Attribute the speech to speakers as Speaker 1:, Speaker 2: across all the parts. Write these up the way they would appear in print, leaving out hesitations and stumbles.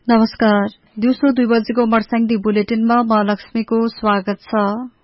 Speaker 1: नमस्कार। दिउँसो 2 बजेको मर्स्याङदी बुलेटिनमा म लक्ष्मीको स्वागत छ।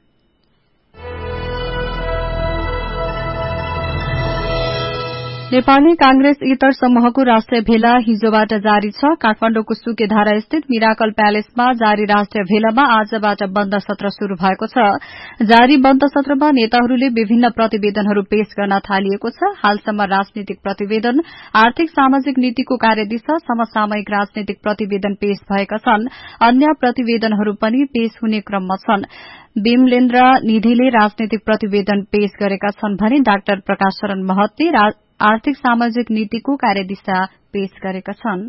Speaker 1: नेपाली कांग्रेस इतर समूहको राष्ट्रिय भेला हिजोबाट जारी छ। काठमाडौँको सुकेधारा स्थित मिराकल प्यालेसमा जारी राष्ट्रिय भेलामा आजबाट बन्द सत्र शुरू भएको छ। जारी बन्द सत्रमा नेताहरूले विभिन्न प्रतिवेदनहरू पेश गर्न थालिएको छ। हालसम्म राजनीतिक प्रतिवेदन, आर्थिक सामाजिक नीतिको कार्यदिशा, समसामयिक राजनीतिक प्रतिवेदन पेश भएका छन्। अन्य प्रतिवेदनहरू पनि पेश हुने क्रममा छन्। विमलेन्द्र निधिले राजनीतिक प्रतिवेदन पेश गरेका छन् भने डाक्टर प्रकाश शरण महतले आर्थिक सामाजिक नीतिको कार्यदिशा पेश गरेका छन्।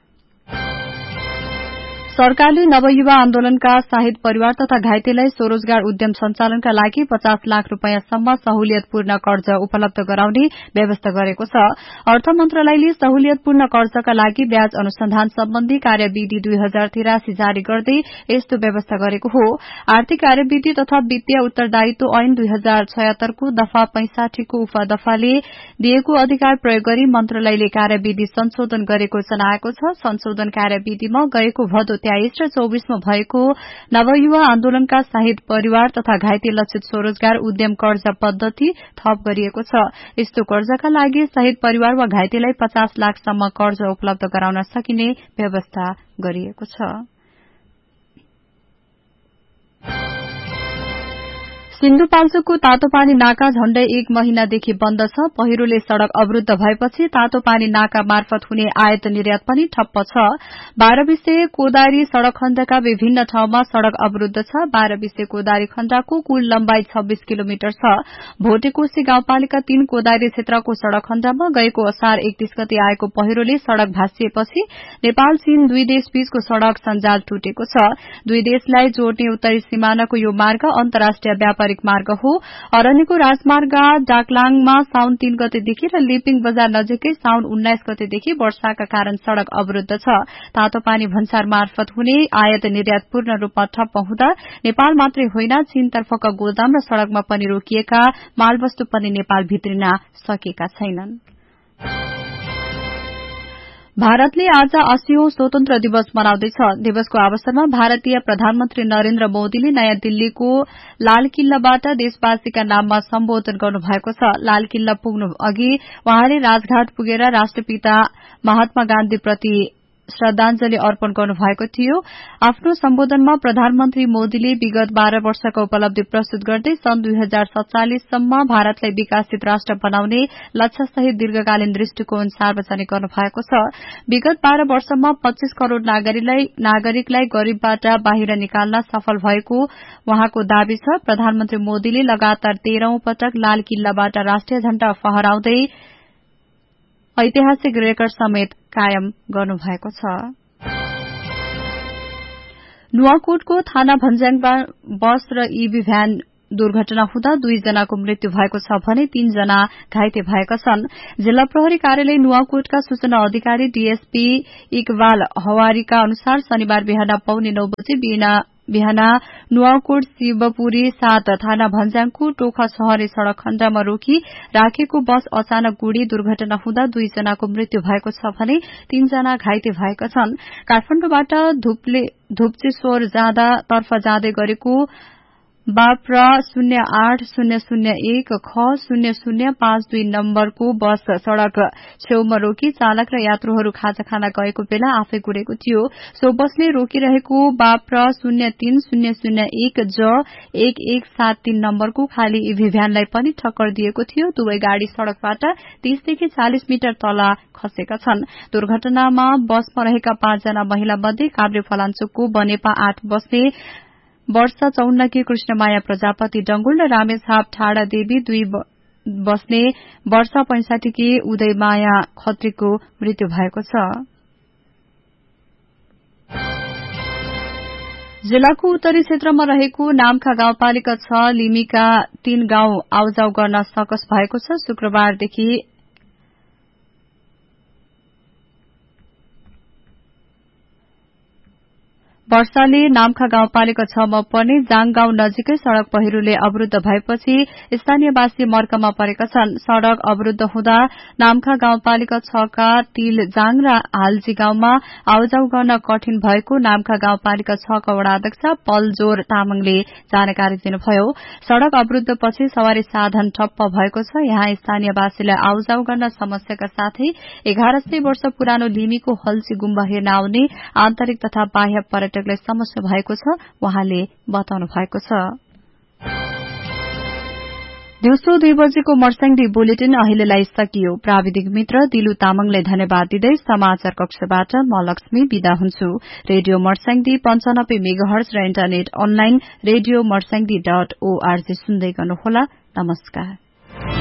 Speaker 1: सरकारले नवयुवा आन्दोलनका शाहीद परिवार तथा घाइतेलाई स्वरोजगार उद्यम सञ्चालनका लागि 50 लाख रूपियाँसम्म सहुलियतपूर्ण कर्ज उपलब्ध गराउने व्यवस्था गरेको छ। अर्थ मन्त्रालयले सहुलियतपूर्ण कर्जका लागि ब्याज अनुसन्धान सम्बन्धी कार्यविधि 2083 जारी गर्दै यस्तो व्यवस्था गरेको हो। आर्थिक कार्यविधि तथा वित्तीय उत्तरदायित्व ऐन 2076 को दफा 65 को उपदफाले दिएको अधिकार प्रयोग गरी मन्त्रालयले कार्यविधि संशोधन गरेको जनाएको छ। संशोधन कार्यविधिमा गएको भदौ 23 र 24 मा भएको नवयुवा आन्दोलनका शाहीद परिवार तथा घाइते लक्षित स्वरोजगार उद्यम कर्ज पद्धति थप गरिएको छ। यस्तो कर्जका लागि शाहीद परिवार वा घाइतेलाई 50 लाखसम्म कर्ज उपलब्ध गराउन सकिने व्यवस्था गरिएको छ। सिन्धुपाल्चोकको तातोपानी नाका झण्डै 1 महिनादेखि बन्द छ। पहिरोले सड़क अवरूद्ध भएपछि तातोपानी नाका मार्फत हुने आयात निर्यात पनि ठप्प छ। 12 कोदारी सड़क खण्डका विभिन्न ठाउँमा सड़क अवरूद्ध छ। 12 कोदारी खण्डको कुल लम्बाई 26 किलोमिटर छ। भोटेकोशी गाउँपालिका 3 कोदारी क्षेत्रको सड़क खण्डमा गएको असार 31 गते आएको पहिरोले सड़क भाँसिएपछि नेपाल चीन दुई देश बीचको सड़क सञ्जाल टुटेको छ। दुई देशलाई जोड्ने उत्तरी सिमानाको यो मार्ग अन्तर्राष्ट्रिय व्यापारिक मार्ग हो। अरण्यको राजमार्ग डाकलाङमा साउन 3 गतेदेखि र लिपिङ बजार नजिकै साउन 19 गतेदेखि वर्षाका कारण सड़क अवरूद्ध छ। तातोपानी भन्सार मार्फत हुने आयात निर्यात पूर्ण रूपमा ठप्प हुँदा नेपाल मात्रै होइन चीनतर्फका गोदाम र सड़कमा पनि रोकिएका मालवस्तु पनि नेपाल भित्रिन सकेका छैनन्। भारतले आज 80औं स्वतन्त्र दिवस मनाउँदैछ। दिवसको अवसरमा भारतीय प्रधानमन्त्री नरेन्द्र मोदीले नयाँ दिल्लीको लाल किल्लाबाट देशवासीका नाममा सम्बोधन गर्नुभएको छ। लाल किल्ला पुग्नु अघि उहाँले राजघाट पुगेर राष्ट्रपिता महात्मा गान्धीप्रति श्रद्धांजलि अर्पण गर्नुभएको थियो। आफ्नो सम्बोधनमा प्रधानमन्त्री मोदीले विगत 12 वर्षका उपलब्धि प्रस्तुत गर्दै सन् 2047 सम्म भारतलाई विकसित राष्ट्र बनाउने लक्ष्यसहित दीर्घकालीन दृष्टिकोण सार्वजनिक गर्नुभएको छ। विगत 12 वर्षमा 25 करोड़ नागरिकलाई गरीबबाट बाहिर निकाल्न सफल भएको उहाँको दावी छ। प्रधानमन्त्री मोदीले लगातार 13औं पटक लाल किल्लाबाट राष्ट्रिय झण्डा फहराउँदै ऐतिहासिक रेकर्ड समेत कायम गर्नुभएको छ। नुवाकोटको थाना भन्ज्याङमा बस र ईभी भ्यान दुर्घटना हुँदा 2 जनाको मृत्यु भएको छ भने 3 जना घाइते भएका छन्। जिल्ला प्रहरी कार्यालय नुवाकोटका सूचना अधिकारी डीएसपी इकबाल हवारीका अनुसार शनिबार बिहान 9:15 बजे बिहान नुवाकोट शिवपुरी 7 थाना भन्ज्याङको टोखा शहरे सड़क खण्डमा रोकी राखेको बस अचानक गुडी दुर्घटना हुँदा 2 जनाको मृत्यु भएको छ भने 3 जना घाइते भएका छन्। काठमाडौँबाट धुप्चेश्वर तर्फ जाँदै गरेको बाप्र 080001 ख 0052 नम्बरको बस सड़क छेउमा रोकी चालक र यात्रुहरू खाजा खान गएको बेला आफै गुडेको थियो। सो बसले रोकिरहेको बाप्र 030001 ज 1173 नम्बरको खाली ईभी भ्यानलाई पनि ठक्कर दिएको थियो। दुवै गाड़ी सड़कबाट 30 देखि 40 मिटर तल खसेका छन्। दुर्घटनामा बसमा रहेका 5 जना महिला मध्ये काभ्रे फलाञ्चोकको बनेपा 8 बस्ने वर्ष 54 की कृष्णमाया प्रजापति डंगुल र रामेछाप ठाडा देवी 2 बस्ने वर्ष 65 की उदयमाया खत्रीको मृत्यु भएको छ। जिल्लाको उत्तरी क्षेत्रमा रहेको नामखा गाउँपालिका 6 लिमीका 3 गाउँ आउजाउ गर्न सकस भएको छ। शुक्रबारदेखि वर्षाले नाम्खा गाउँपालिका 6 मा पर्ने जाङ गाउँ नजिकै सड़क पहिरोले अवरूद्ध भएपछि स्थानीयवासी मर्कमा परेका छन्। सड़क अवरूद्ध हुँदा नाम्खा गाउँपालिका 6 का तिल जाङ र हालजी गाउँमा आउजाउ गर्न कठिन भएको नाम्खा गाउँपालिका 6 का वडा अध्यक्ष पलजोर तामाङले जानकारी दिनुभयो। सड़क अवरूद्धपछि सवारी साधन ठप्प भएको छ। यहाँ स्थानीयवासीलाई आउजाउ गर्न समस्याका साथै 1100 वर्ष पुरानो लिमीको हल्सी गुम्बा हेर्न आउने आन्तरिक तथा बाह्य पर्यटकलाई समस्या भएको छ उहाँले बताउनु भएको छ। दिउँसो 2 बजेको मर्स्याङदी बुलेटिन अहिलेलाई सकियो। प्राविधिक मित्र दिलु तामाङलाई धन्यवाद दिँदै समाचार कक्षबाट म लक्ष्मी बिदा हुन्छु। रेडियो मर्स्याङदी 95 मेगाहर्ज र इन्टरनेट अनलाइन रेडियो मर्स्याङदी.org सुन्दै गर्नुहोला। नमस्कार।